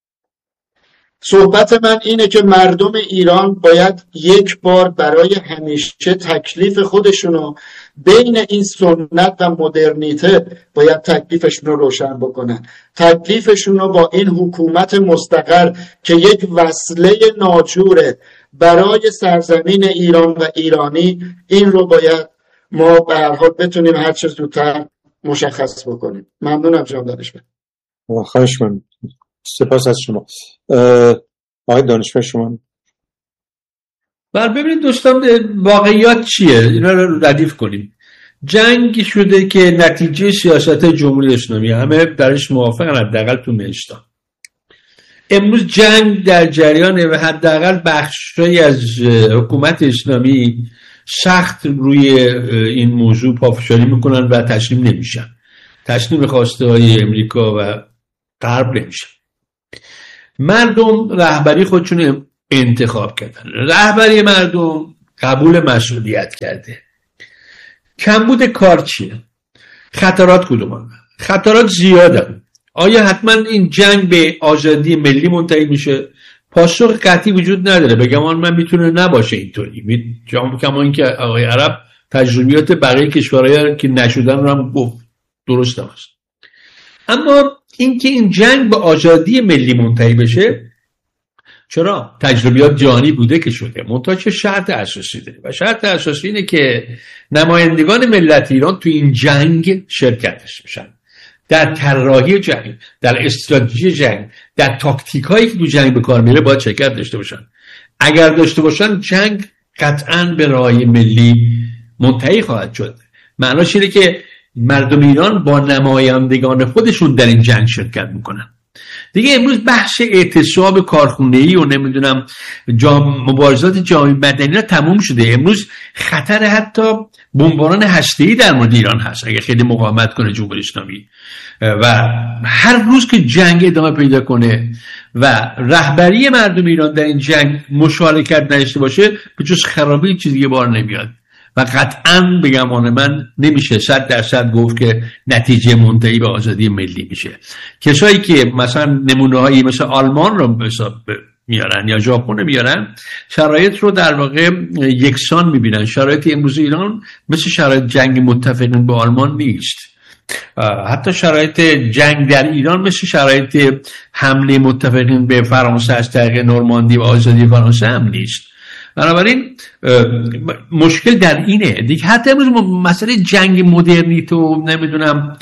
صحبت من اینه که مردم ایران باید یک بار برای همیشه تکلیف خودشونو بین این سنت و مدرنیته باید تکلیفشون رو روشن بکنن. تکلیفشون رو با این حکومت مستقر که یک وصله ناجوره برای سرزمین ایران و ایرانی، این رو باید ما به هر حال بتونیم هر چه زودتر مشخص بکنیم. ممنونم جناب دانشمند. خواهش من سپاس از شما. آقای دانشمند شما. بر ببینید دوستان واقعیات چیه؟ اینا رو ردیف کنیم. جنگ شده که نتیجه سیاست جمهوری اسلامی، همه درش موافقن حداقل تو مهشتان. امروز جنگ در جریانه و حداقل بخشی از حکومت اسلامی سخت روی این موضوع پافشاری میکنن و تسلیم نمیشن، تسلیم خواسته های امریکا و غرب نمیشن. مردم رهبری خودشون انتخاب کردن، رهبری مردم قبول مسئولیت کرده. کمبود کار چیه؟ خطرات کدومان؟ خطرات زیادن. آیا حتما این جنگ به آزادی ملی منتهی میشه؟ پاسخ قطعی وجود نداره. بگم من میتونه نباشه اینطوری، کما اینکه آقای عرب تجربیات بقیه کشورهایی که نشدن رو هم گفت، درست هم هست. اما اینکه این جنگ به آزادی ملی منتهی بشه، چرا؟ تجربیات جهانی بوده که شده، منتها چه شرط اساسی داره و شرط اساسی اینه که نمایندگان ملت ایران تو این جنگ شرکتش بشن، در طراحی جنگ، در استراتژی جنگ، در تاکتیک هایی که تو جنگ به کار میره باید شرکت داشته باشن. اگر داشته باشن جنگ قطعاً به رای ملی منتهی خواهد شد. معناش اینه که مردم ایران با نمایندگان خودشون در این جنگ شرکت میکنن. دیگه امروز بحث اعتصاب کارخونه‌ای و نمیدونم جام مبارزات جامعه مدنی ها تموم شده. امروز خطر حتی بمباران هسته‌ای در مورد ایران هست اگه خیلی مقاومت کنه جمهوری اسلامی، و هر روز که جنگ ادامه پیدا کنه و رهبری مردم ایران در این جنگ مشارکت نداشته باشه، به جز خرابی چیزی دیگه بار نمیاد و قطعاً به گمان من نمیشه صد درصد گفت که نتیجه منتهی به آزادی ملی میشه. کسایی که مثلا نمونه هایی مثل آلمان رو به حساب میارن یا ژاپن میارن، شرایط رو در واقع یکسان میبینن. شرایط امروز ایران مثل شرایط جنگ متفقین با آلمان نیست. حتی شرایط جنگ در ایران مثل شرایط حمله متفقین به فرانسه از طریق نورماندی و آزادی فرانسه هم نیست. بنابراین مشکل در اینه دیگه. حتی امروز مسئله جنگ مدرنیته و نمیدونم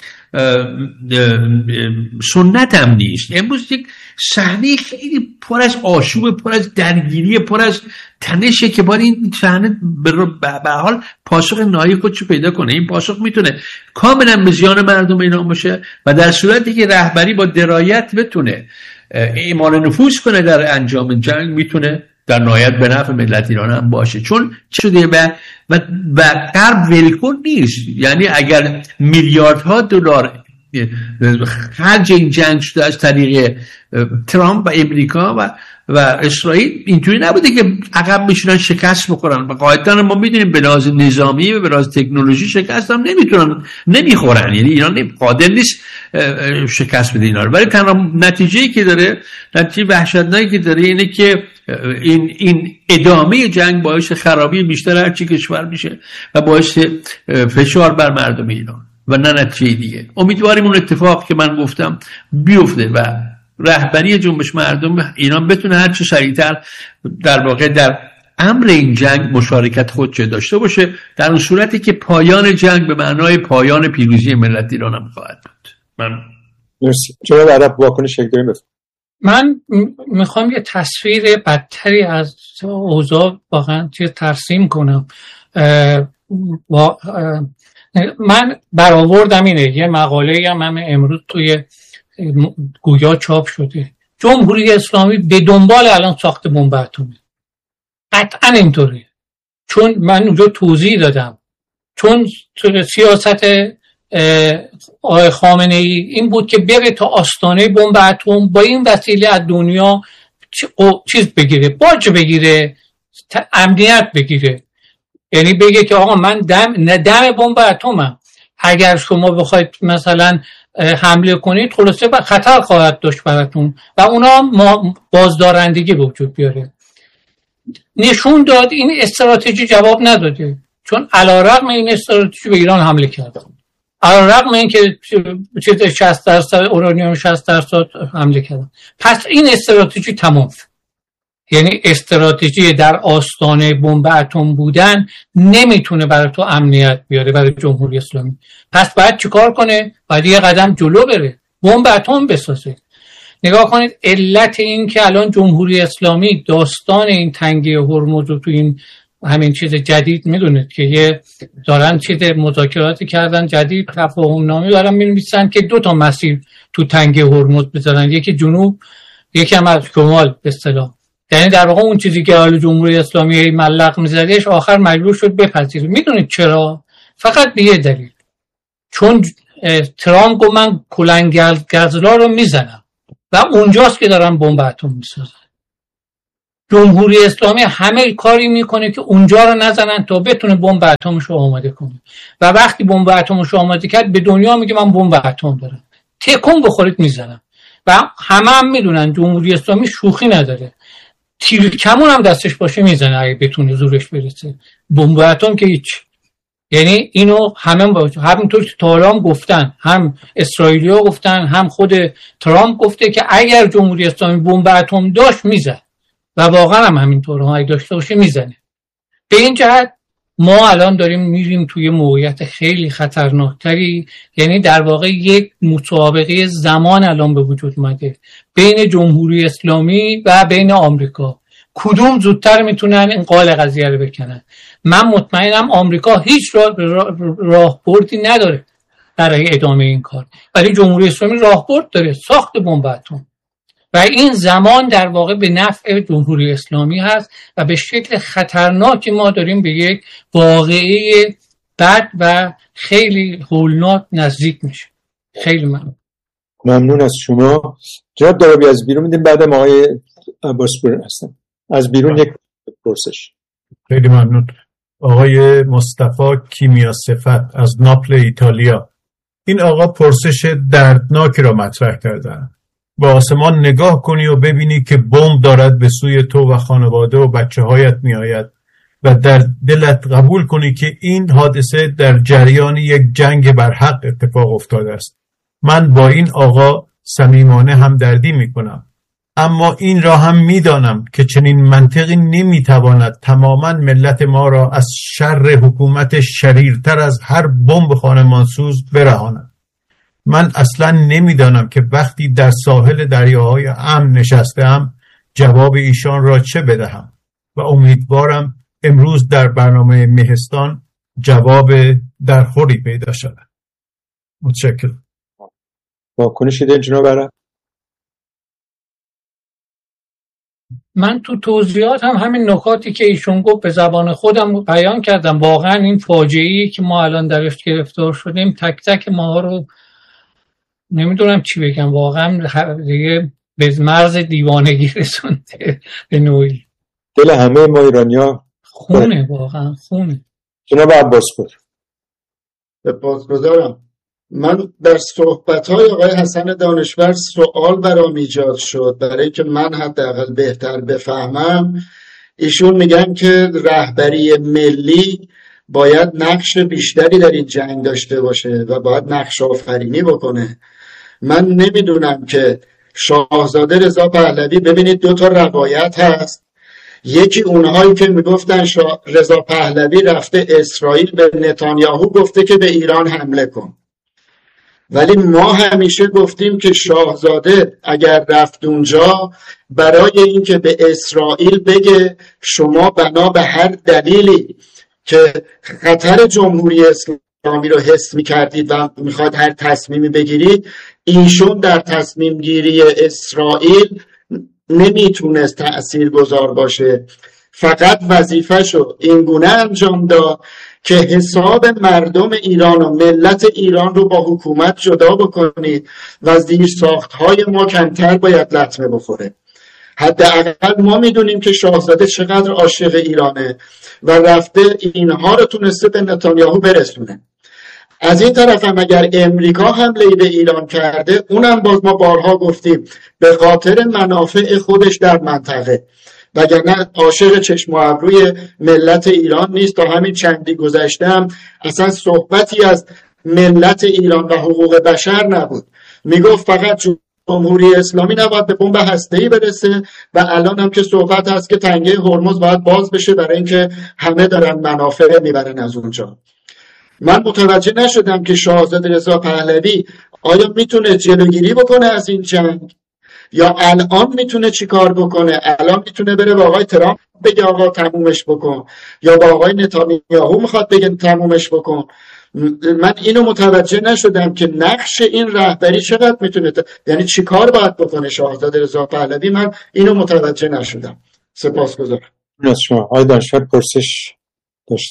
سنت هم نیست. امروز یک صحنه خیلی پر از آشوب، پر از درگیری، پر از تنشه که باید این صحنه به حال پاسخ نهایی خودشو پیدا کنه. این پاسخ میتونه کاملا به زیان مردم ایران باشه و در صورتی که رهبری با درایت بتونه اعمال نفوذ کنه در انجام جنگ، میتونه در نهایت به نفع ملت ایران هم باشه. چون چه شده و و و غرب ولکن نیست. یعنی اگر میلیاردها دلار خرج این جنگ شده از طریق ترامپ و امریکا و و اسرائیل، اینجوری نبوده که عقب میشونن شکست بخورن. و قاعدتا ما میدونیم به لحاظ نظامی و به لحاظ تکنولوژی شکست هم نمیتونن، نمیخورن. یعنی ایران قادر نیست شکست بده اینا رو. ولی تنها نتیجه‌ای که داره، نتیجه وحشتناکی که داره اینه که این این ادامه جنگ باعث خرابی بیشتر هر چی کشور میشه و باعث فشار بر مردم ایران و نه نتیجه دیگه. امیدواریم اون اتفاق که من گفتم بیفته و رهبری جنبش مردم ایران بتونه هر چه سریعتر در واقع در امر این جنگ مشارکت خودش داشته باشه، در اون صورتی که پایان جنگ به معنای پایان پیروزی ملت ایران هم خواهد بود. من مرسی. جناب عرب واکنش شکل داریم. من میخوام یه تصویر بدتری از اوضاع واقعا چه ترسیم کنم. من برآوردم اینه، یه مقاله هم همه امروز توی گویا چاپ شده، جمهوری اسلامی به دنبال الان ساخت بمب اتمی. قطعا اینطوریه، چون من اونجا توضیح دادم، چون سیاست آقای خامنه ای این بود که بره تا آستانه بمب اتم، با این وسیله از دنیا چیز بگیره، باج بگیره، امنیت بگیره. یعنی بگه که آقا من دم نه دم بمب اتمم، اگر شما بخواید مثلا حمله کنید خلاصه با خطر خواهد داشت براتون و اونا ما بازدارندگی به وجود بیاره. نشون داد این استراتژی جواب نداده، چون علیرغم این استراتژی به ایران حمله کرد، علیرغم این که چیز شصت درصد اورانیوم شصت درصد حمله کرد. پس این استراتژی تمام. یعنی استراتژی در آستانه بمب اتم بودن نمیتونه برای تو امنیت بیاره برای جمهوری اسلامی. پس باید چیکار کنه؟ باید یه قدم جلو بره، بمب اتم بسازه. نگاه کنید علت این که الان جمهوری اسلامی داستان این تنگی هرمز رو تو این همین چیز جدید میدونید که یه دارن چیز مذاکراتی کردن جدید، تفاهم نامه دارن می‌نویسن که دو تا مسیر تو تنگی هرمز بذارن، یکی جنوب یکی هم از شمال به اصطلاح. یعنی در واقع اون چیزی که حال جمهوری اسلامی ملق میزدش آخر مجبور شد بپذیره. میدونید چرا؟ فقط به یه دلیل، چون ترامپ گفت من کلنگ گزلا رو میزنم و اونجاست که دارن بمب اتم میسازن. جمهوری اسلامی همه کاری میکنه که اونجا رو نزنن تا بتونه بمب اتمش رو آماده کنه و وقتی بمب اتمش رو آماده کرد به دنیا میگه من بمب اتم دارم، تکون بخورید میزنم. و همه هم میدونن جمهوری اسلامی شوخی نداره، تیر کمون هم دستش باشه میزنه اگه بتونه زورش برسه. بمب اتم که هیچ. یعنی اینو همه باشه. همینطور که تالام گفتن، هم اسرائیلیا گفتن، هم خود ترامپ گفته که اگر جمهوری اسلامی بمب اتم داشت میزنه و واقعا هم همینطور ها، اگه داشته باشه میزنه. به این جهت ما الان داریم میریم توی موقعیت خیلی خطرناکتری، یعنی در واقع یک مسابقه زمان الان به وجود اومده بین جمهوری اسلامی و بین آمریکا، کدوم زودتر میتونن این قال قضیه رو بکنن. من مطمئنم آمریکا هیچ راهبردی نداره برای ادامه این کار، ولی جمهوری اسلامی راهبرد داره، ساخت بمب اتم. و این زمان در واقع به نفع جمهوری اسلامی هست و به شکل خطرناکی ما داریم به یک واقعه بد و خیلی هولناک نزدیک میشه. خیلی ممنون. ممنون از شما. جناب دارابی از بیرون میدیم، بعدم آقای عباسپور هستم. از بیرون یک پرسش. خیلی ممنون. آقای مصطفی کیمیا صفت از ناپل ایتالیا. این آقا پرسش دردناکی را مطرح کردن. با آسمان نگاه کنی و ببینی که بمب دارد به سوی تو و خانواده و بچه هایت می آید و در دلت قبول کنی که این حادثه در جریان یک جنگ برحق اتفاق افتاده است. من با این آقا صمیمانه همدردی می کنم، اما این را هم می دانم که چنین منطقی نمی تواند تماما ملت ما را از شر حکومت شریرتر از هر بمب خانمانسوز برهاند. من اصلا نمیدانم که وقتی در ساحل دریاهای امن نشستم جواب ایشان را چه بدهم و امیدوارم امروز در برنامه مهستان جواب درخوری پیدا شود. متشکرم. واکنشی دارید جناب عرب؟ من تو توضیحات هم همین نکاتی که ایشون گفت به زبان خودم بیان کردم. واقعا این فاجعه‌ای که ما الان درش گرفتار شدیم تک تک ما رو نمیدونم چی بگم، واقعا دیگه به مرز دیوانگی رسونده به نوعی. دل همه ما ایرانی‌ها خونه، واقعا خونه. جناب عباسپور. سپاسگزارم. من در صحبت‌های آقای حسن دانشور سوال برام ایجاد شد برای که من حداقل بهتر بفهمم. ایشون میگن که رهبری ملی باید نقش بیشتری در این جنگ داشته باشه و باید نقش آفرینی بکنه. من نمیدونم که شاهزاده رضا پهلوی، ببینید دو تا روایت هست، یکی اونهایی که میگفتن رضا پهلوی رفته اسرائیل به نتانیاهو گفته که به ایران حمله کن، ولی ما همیشه گفتیم که شاهزاده اگر رفت اونجا برای اینکه به اسرائیل بگه شما بنا به هر دلیلی که خطر جمهوری اسلامی رو حس می‌کردید و میخواد هر تصمیمی بگیرید، ایشون در تصمیم گیری اسرائیل نمیتونست تأثیر گذار باشه، فقط وظیفه‌شو اینگونه انجام داد که حساب مردم ایران و ملت ایران رو با حکومت جدا بکنید و زیر ساختهای ما کمتر باید لطمه بخوره. حداقل ما میدونیم که شاهزاده چقدر عاشق ایرانه و رفته اینها رو تونسته به نتانیاهو برسونه. از این طرف هم اگر امریکا حمله به ایران کرده، اونم باز ما بارها گفتیم به خاطر منافع خودش در منطقه، وگرنه عاشق چشم و ابروی ملت ایران نیست. تا همین چندی گذشته هم اصلا صحبتی از ملت ایران و حقوق بشر نبود، میگفت فقط جمهوری اسلامی نباید به بمب هسته‌ای برسه و الان هم که صحبت هست که تنگه هرمز باید باز بشه برای اینکه همه دارن منافع میبرن از اونجا. من متوجه نشدم که شاهزاده رضا پهلوی آیا میتونه جلوگیری بکنه از این جنگ یا الان میتونه چی کار بکنه؟ الان میتونه بره با آقای ترامپ بگه آقا تمومش بکن، یا با آقای نتانیاهو میخواد بگه تمومش بکن. من اینو متوجه نشدم که نقش این رهبری چقدر میتونه ت... یعنی چی کار باید بکنه شاهزاده رضا پهلوی. من اینو متوجه نشدم. سپاسگزارم. از شما آقای دانشور پرسش داشتم.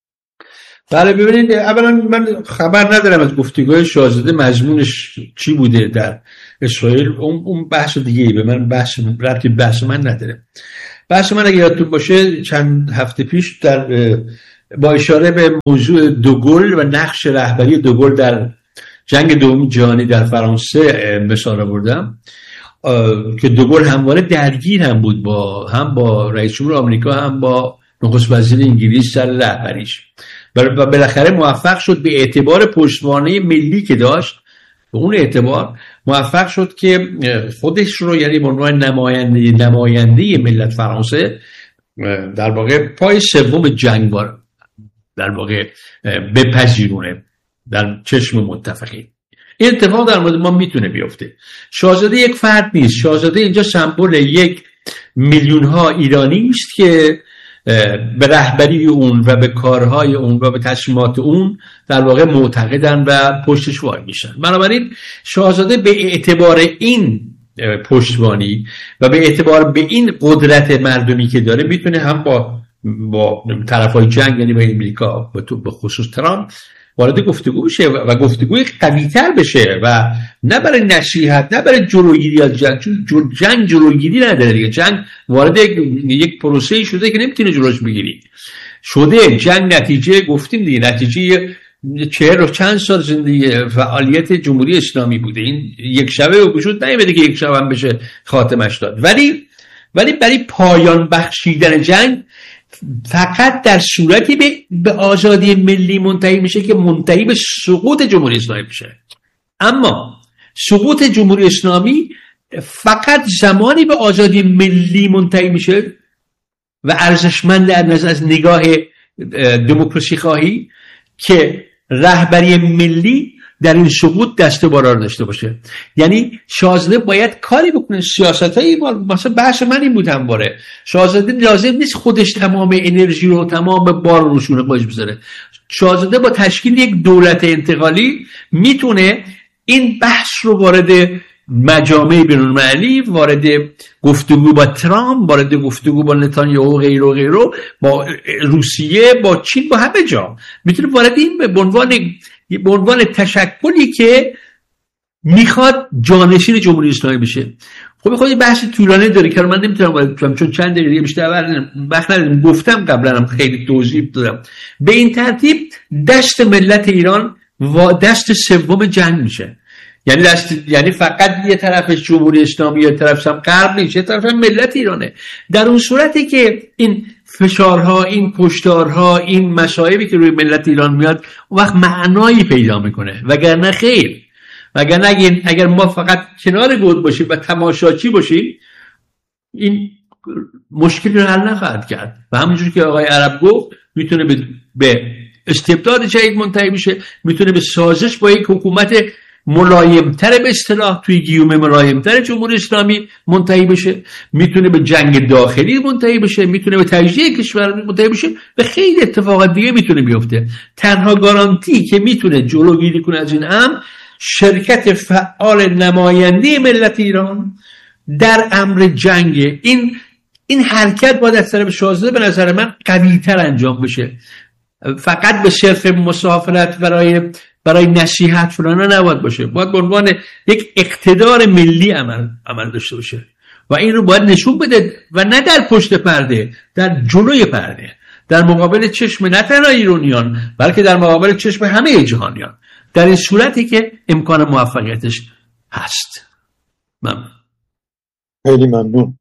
بله ببینید، اولا من خبر ندارم از گفتگوهای شاهزاده مضمونش چی بوده در اسرائیل. اون اون بحث دیگه ای به من بحث ربطی بحث من نداره. بحث من اگه یادتون باشه چند هفته پیش در با اشاره به موضوع دوگل و نقش رهبری دوگل در جنگ دوم جهانی در فرانسه مثال آوردم که دوگل همواره درگیر هم بود با هم با رئیس جمهور آمریکا هم با نخست وزیر انگلیس سر رهبریش و بالاخره موفق شد به اعتبار پشتوانه ملی که داشت، به اون اعتبار موفق شد که خودش رو یعنی به عنوان نماینده نماینده ملت فرانسه در واقع پای سوم جنگ در واقع بپذیرونه در چشم متفقین. این اتفاق در مورد ما میتونه بیفته. شاهزاده یک فرد نیست، شاهزاده اینجا سمبل یک میلیون ها ایرانی است که به رهبری اون و به کارهای اون و به تصمیمات اون در واقع معتقدن و پشتش وای میشن. بنابراین شاهزاده به اعتبار این پشتوانی و به اعتبار به این قدرت مردمی که داره میتونه هم با با طرفای جنگ یعنی با امریکا به خصوص ترامپ وارد گفتگو بشه و گفتگوی قوی‌تر بشه و نه برای نصیحت نه برای جلوگیری از جنگ، چون جنگ جلوگیری نداره دیگه. جنگ وارد یک پروسه‌ای شده که نمیتونه جلوش بگیری شده. جنگ نتیجه گفتیم دیگه نتیجه چهل و چند سال زندگی فعالیت جمهوری اسلامی بوده. این یک شبه وجود نمیده که یک شب هم بشه خاتمش داد. ولی ولی برای پایان بخشیدن جنگ فقط در صورتی به, به آزادی ملی منتهی میشه که منتهی به سقوط جمهوری اسلامی میشه. اما سقوط جمهوری اسلامی فقط زمانی به آزادی ملی منتهی میشه و ارزشمند در نظر از نگاه دموکراسی خواهی که رهبری ملی در این سقوط دست بالا داشته باشه. یعنی شاهزاده باید کاری بکنه. سیاستایی مثلا بحث من این بود همواره، شاهزاده لازم نیست خودش تمام انرژی رو تمام بار رو روشونه خودش بذاره. شاهزاده با تشکیل یک دولت انتقالی میتونه این بحث رو وارد مجامع بین‌المللی، وارد گفتگو با ترامپ، وارد گفتگو با نتانیاهو و غیره و غیره، با روسیه، با چین، با همه جا میتونه وارد این به عنوان به عنوان تشکلی که میخواد جانشین جمهوری اسلامی بشه. خب خود بحث طولانی داره که من نمیتونم وارد بشم چون چند دقیقه بیشتر وقت ندارم. گفتم قبلا هم خیلی توضیح دادم. به این ترتیب دست ملت ایران و دست سوم جنگ میشه. یعنی دست یعنی فقط یه طرفش جمهوری اسلامی، یه طرفش هم غرب نیست، یه طرف هم ملت ایرانه. در اون صورتی که این فشارها، این کشتارها، این مصائبی که روی ملت ایران میاد اون وقت معنایی پیدا میکنه، وگرنه خیر. وگرنه اگر, اگر ما فقط کنار گود باشیم و تماشاچی باشیم این مشکلی رو حل نخواهد کرد. و همونجور که آقای عرب گفت میتونه به, به استبداد جدید منتهی بشه، میتونه به سازش با یک حکومت ملایمتر به اصطلاح توی گیوم ملایمتر جمهوری اسلامی منتهی بشه، میتونه به جنگ داخلی منتهی بشه، میتونه به تجزیه کشور منتهی بشه، به خیلی اتفاقات دیگه میتونه بیفته. تنها گارانتی که میتونه جلوگیری کنه از این امر شرکت فعال نماینده ملت ایران در امر جنگ. این این حرکت باید از طرف شاهزاده به نظر من قوی‌تر انجام بشه. فقط به صرف مسافرت برای برای نصیحت فلان نباید باشه، باید به عنوان یک اقتدار ملی عمل عمل داشته باشه و این رو باید نشون بده و نه در پشت پرده، در جلوی پرده، در مقابل چشم نه تنها ایرانیان بلکه در مقابل چشم همه جهانیان، در این صورتی که امکان موفقیتش هست. ممنون. خیلی ممنون.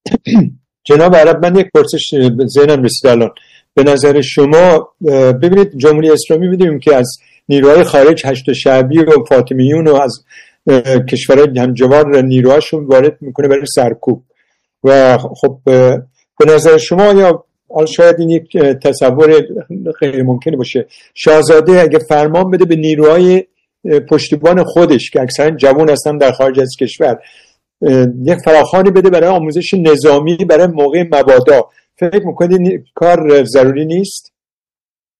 جناب عرب، من یک پرسش ذهنم رسید الان. به نظر شما ببینید جمهوری اسلامی می‌دونیم که از نیروهای خارج هشت شعبی و فاطمیون و از کشورهای همجوار نیروهاشون وارد میکنه برای سرکوب و خب به نظر شما یا شاید این یک تصور غیر ممکنی باشه شاهزاده اگه فرمان بده به نیروهای پشتیبان خودش که اکثرا جوان هستن در خارج از کشور یک فراخوانی بده برای آموزش نظامی برای موقع مبادا، فکر میکنید کار ضروری نیست؟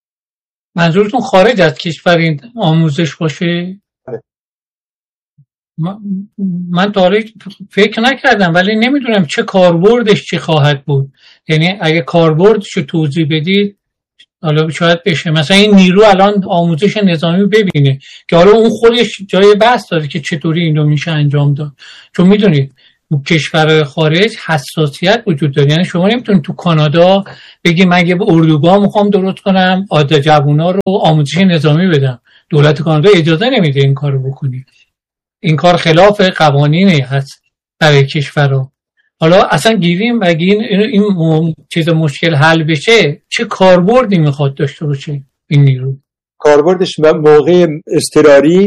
منظورتون خارج از کشور این آموزش باشه؟ من تا حالا فکر نکردم، ولی نمیدونم چه کاربردش چی خواهد بود. یعنی اگه کاربردش رو توضیح بدید حالا شاید بشه. مثلا این نیرو الان آموزش نظامی ببینه که حالا اون خودش جای بحث داره که چطوری این رو میشه انجام داد، چون میدونید کشور خارج حساسیت وجود داره. یعنی شما نمیتونید تو کانادا بگی من یه اردوگاه میخوام درست کنم عاده جوونا رو آموزش نظامی بدم، دولت کانادا اجازه نمیده این کارو بکنی. این کار خلاف قوانینی هست برای کشورها. حالا اصلا گیریم و این این م... چیز مشکل حل بشه چه کاربردی میخواد داشته باشه این نیرو؟ کاربردش موقع اضطراری